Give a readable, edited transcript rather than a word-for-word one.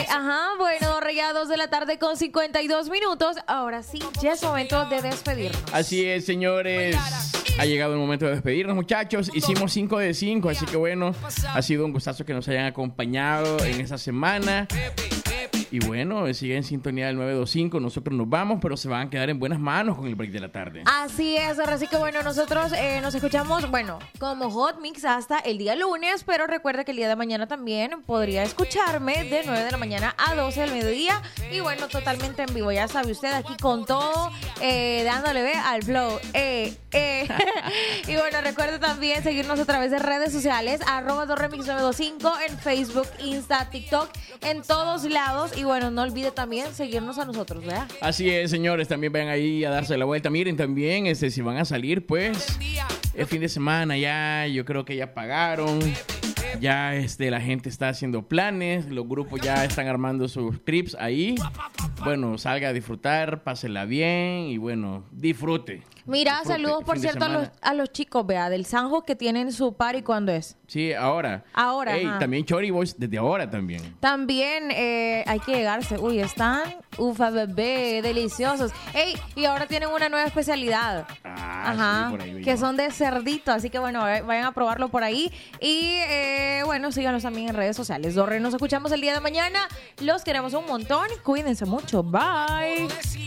Bueno, ya 2 de la tarde con 52 minutos. Ahora sí, ya es momento de despedirnos. Así es, señores. Ha llegado el momento de despedirnos, muchachos. Hicimos 5 de 5, así que bueno, ha sido un gustazo que nos hayan acompañado en esta semana. Y bueno, siguen en sintonía del 925. Nosotros nos vamos, pero se van a quedar en buenas manos con el break de la tarde. Así es, así que bueno, nosotros nos escuchamos, bueno, como Hot Mix hasta el día lunes, pero recuerda que el día de mañana también podría escucharme de 9 de la mañana a 12 del mediodía. Y bueno, totalmente en vivo, ya sabe usted, aquí con todo, dándole al flow. Y bueno, recuerde también seguirnos a través de redes sociales, @2remix925 en Facebook, Insta, TikTok, en todos lados. Y bueno, no olvide también seguirnos a nosotros, ¿verdad? Así es, señores, también vayan ahí a darse la vuelta. Miren también, si van a salir, pues, el fin de semana ya, yo creo que ya pagaron. Ya la gente está haciendo planes, los grupos ya están armando sus trips ahí. Bueno, salga a disfrutar, pásela bien y bueno, disfrute. Mira, saludos por cierto a los chicos, vea, del Sanjo que tienen su party, ¿cuándo es? Sí, ahora. Ahora, Ey, también Chori Boys desde ahora también. También hay que llegarse. Uy, están, ufa, bebé, deliciosos. Ey, y ahora tienen una nueva especialidad. Sí, por ahí, que son de cerdito, así que bueno, vayan a probarlo por ahí. Y bueno, síganos también en redes sociales. Nos escuchamos el día de mañana. Los queremos un montón. Cuídense mucho. Bye.